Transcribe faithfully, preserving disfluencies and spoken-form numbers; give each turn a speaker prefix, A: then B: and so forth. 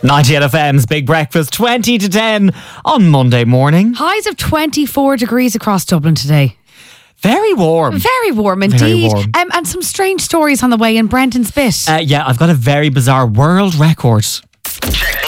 A: ninety-eight F M's Big Breakfast, twenty to ten on Monday morning.
B: Highs of twenty-four degrees across Dublin today.
A: Very warm.
B: Very warm indeed.
A: Very warm.
B: Um, and some strange stories on the way in Brendan's bit.
A: Uh, yeah, I've got a very bizarre world record.
C: Check